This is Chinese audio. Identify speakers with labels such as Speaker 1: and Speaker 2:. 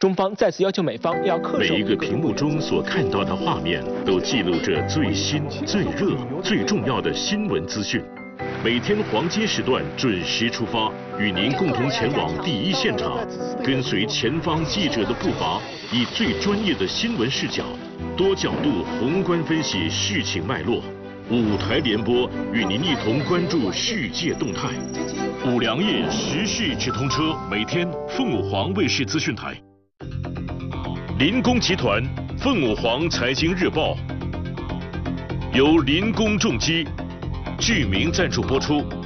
Speaker 1: 中方再次要求美方要恪守
Speaker 2: 每一个屏幕中所看到的画面，都记录着最新、最热、最重要的新闻资讯。每天黄金时段准时出发，与您共同前往第一现场，跟随前方记者的步伐，以最专业的新闻视角，多角度宏观分析事情脉络。5台联播与您一同关注世界动态。5粮液时事直通车，每天凤舞凰卫视资讯台。林工集团凤舞凰财经日报由林工重机巨名赞助播出。